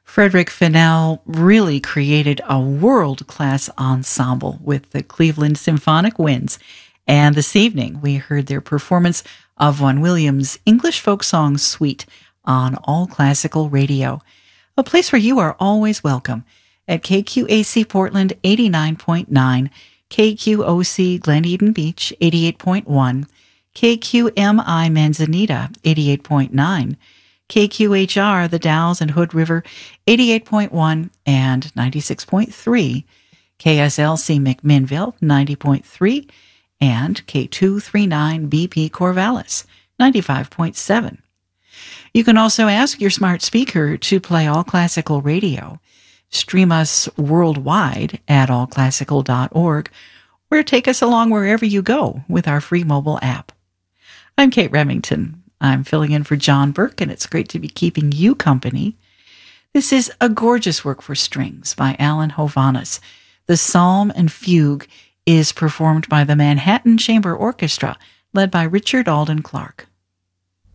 Frederick Fennell really created a world-class ensemble with the Cleveland Symphonic Winds, and this evening we heard their performance of Vaughan Williams' English folk song Suite on All Classical Radio, a place where you are always welcome at KQAC Portland 89.9, KQOC Glen Eden Beach 88.1, KQMI Manzanita 88.9, KQHR, the Dalles and Hood River, 88.1 and 96.3, KSLC McMinnville, 90.3, and K239 BP Corvallis, 95.7. You can also ask your smart speaker to play All Classical Radio. Stream us worldwide at allclassical.org, or take us along wherever you go with our free mobile app. I'm Kate Remington. I'm filling in for John Burke, and it's great to be keeping you company. This is a gorgeous work for strings by Alan Hovhaness. The Psalm and Fugue is performed by the Manhattan Chamber Orchestra, led by Richard Alden Clark.